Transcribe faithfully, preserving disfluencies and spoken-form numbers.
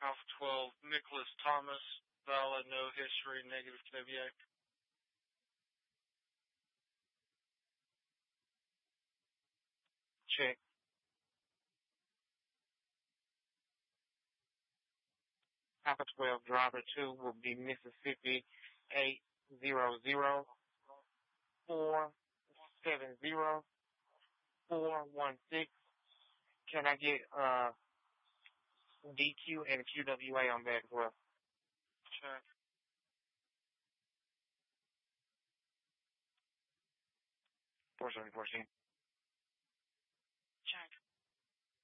Alpha twelve, Nicholas Thomas, valid, no history, negative K V A. Check. Alpha twelve, driver two will be Mississippi eight zero zero four seven zero four one six. Can I get uh D Q and Q W A on that as well? Check. four seven fourteen.